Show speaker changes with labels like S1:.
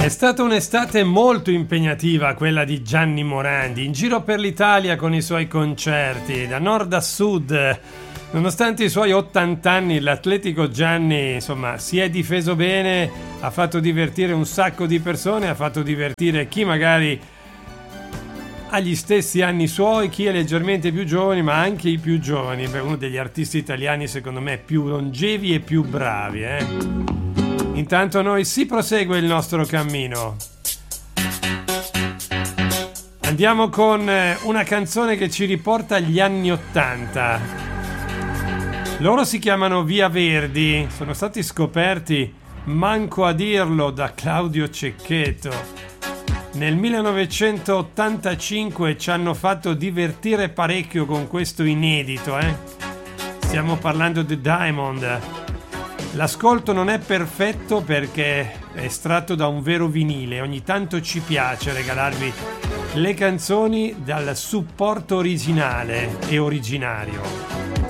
S1: È stata un'estate molto impegnativa quella di Gianni Morandi, in giro per l'Italia con i suoi concerti, da nord a sud. Nonostante i suoi 80 anni, l'atletico Gianni, insomma, si è difeso bene, ha fatto divertire un sacco di persone, ha fatto divertire chi magari ha gli stessi anni suoi, chi è leggermente più giovane, ma anche i più giovani. Beh, uno degli artisti italiani, secondo me, più longevi e più bravi, Intanto noi si prosegue il nostro cammino. Andiamo con una canzone che ci riporta agli anni 80. Loro si chiamano Via Verdi, sono stati scoperti, manco a dirlo, da Claudio Cecchetto. Nel 1985 ci hanno fatto divertire parecchio con questo inedito, Stiamo parlando di Diamond. L'ascolto non è perfetto perché è estratto da un vero vinile. Ogni tanto ci piace regalarvi le canzoni dal supporto originale e originario.